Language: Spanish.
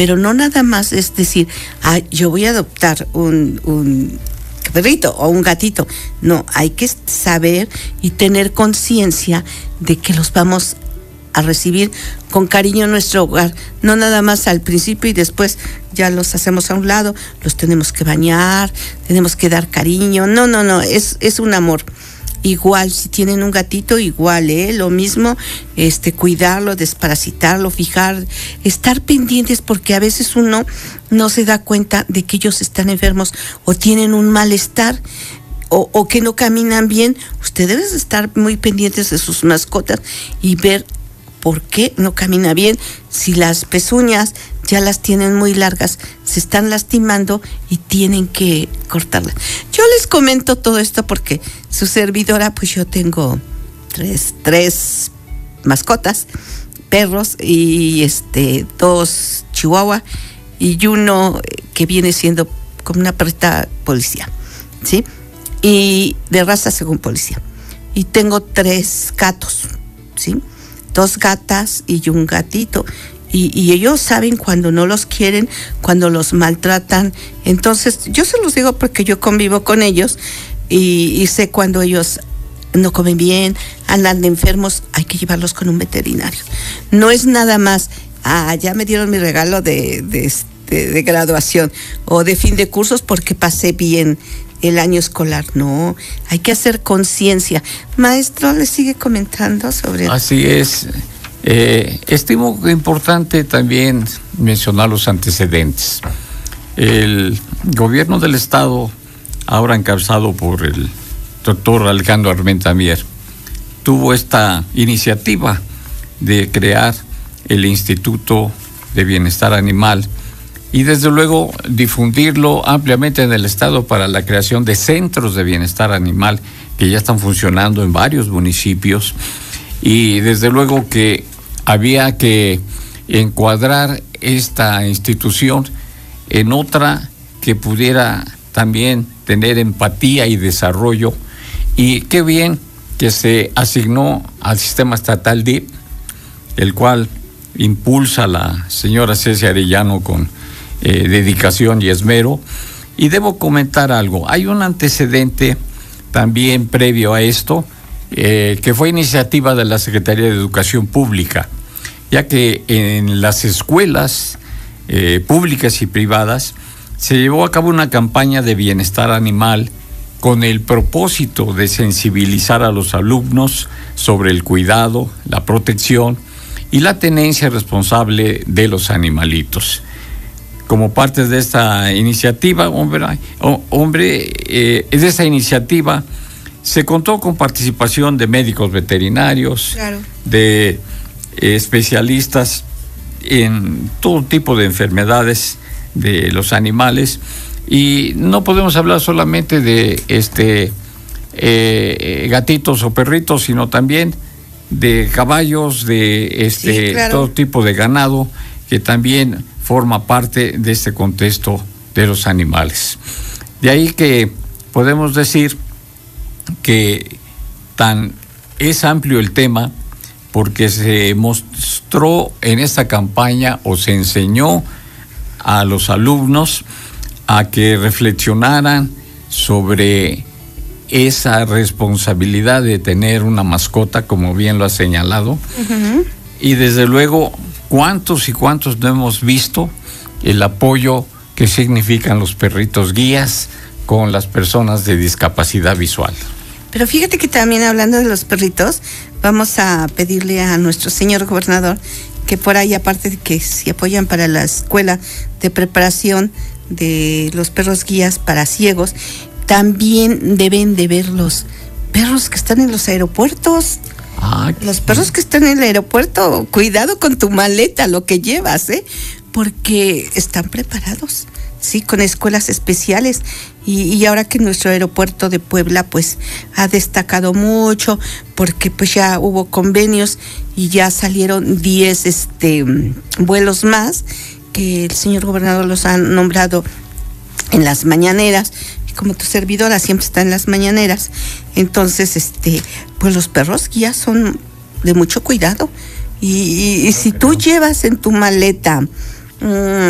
pero no nada más es decir, yo voy a adoptar un perrito o un gatito. No, hay que saber y tener conciencia de que los vamos a recibir con cariño en nuestro hogar, no nada más al principio y después ya los hacemos a un lado, los tenemos que bañar, tenemos que dar cariño. No, es un amor. Igual, si tienen un gatito, igual, lo mismo, cuidarlo, desparasitarlo, fijar, estar pendientes, porque a veces uno no se da cuenta de que ellos están enfermos o tienen un malestar o que no caminan bien. Ustedes deben estar muy pendientes de sus mascotas y ver por qué no camina bien. Si las pezuñas ya las tienen muy largas, se están lastimando y tienen que cortarlas. Yo les comento todo esto porque su servidora, pues yo tengo tres mascotas, perros, y 2 chihuahua y uno que viene siendo como una perrita policía, ¿sí? Y de raza según policía. Y tengo 3 gatos, ¿sí? 2 gatas y un gatito. Y ellos saben cuando no los quieren, cuando los maltratan. Entonces, yo se los digo porque yo convivo con ellos y sé cuando ellos no comen bien, andan enfermos, hay que llevarlos con un veterinario. No es nada más, ya me dieron mi regalo de graduación o de fin de cursos porque pasé bien el año escolar. No, hay que hacer conciencia. Maestro, ¿le sigue comentando sobre eso? Así es. Estimo importante también mencionar los antecedentes. El gobierno del estado, ahora encabezado por el doctor Alejandro Armenta Mier, tuvo esta iniciativa de crear el Instituto de Bienestar Animal y desde luego difundirlo ampliamente en el estado para la creación de centros de bienestar animal que ya están funcionando en varios municipios, y desde luego que había que encuadrar esta institución en otra que pudiera también tener empatía y desarrollo, y qué bien que se asignó al sistema estatal DIF, el cual impulsa la señora Ceci Arellano con dedicación y esmero. Y debo comentar algo, hay un antecedente también previo a esto, que fue iniciativa de la Secretaría de Educación Pública, ya que en las escuelas públicas y privadas se llevó a cabo una campaña de bienestar animal con el propósito de sensibilizar a los alumnos sobre el cuidado, la protección y la tenencia responsable de los animalitos. Como parte de esta iniciativa, de esta iniciativa se contó con participación de médicos veterinarios, claro, de especialistas en todo tipo de enfermedades de los animales, y no podemos hablar solamente de gatitos o perritos, sino también de caballos, de sí, claro, todo tipo de ganado que también forma parte de este contexto de los animales. De ahí que podemos decir que es amplio el tema porque se mostró en esta campaña o se enseñó a los alumnos a que reflexionaran sobre esa responsabilidad de tener una mascota, como bien lo ha señalado. Uh-huh. Y desde luego, ¿cuántos y cuántos no hemos visto el apoyo que significan los perritos guías con las personas de discapacidad visual? Pero fíjate que también, hablando de los perritos, vamos a pedirle a nuestro señor gobernador que por ahí, aparte de que si apoyan para la escuela de preparación de los perros guías para ciegos, también deben de ver los perros que están en los aeropuertos. Los perros que están en el aeropuerto, cuidado con tu maleta, lo que llevas, porque están preparados, sí, con escuelas especiales. Y ahora que nuestro aeropuerto de Puebla pues ha destacado mucho, porque pues ya hubo convenios y ya salieron 10 vuelos más, que el señor gobernador los ha nombrado en las mañaneras. Como tu servidora siempre está en las mañaneras, entonces pues los perros guías son de mucho cuidado, y si tú llevas en tu maleta